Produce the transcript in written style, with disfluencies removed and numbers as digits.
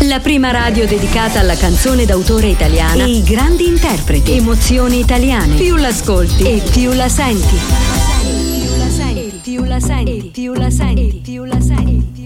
La prima radio dedicata alla canzone d'autore italiana e i grandi interpreti. Emozioni italiane. Più l'ascolti e più la senti. Più la senti. Più la senti. Più la senti. Più la senti.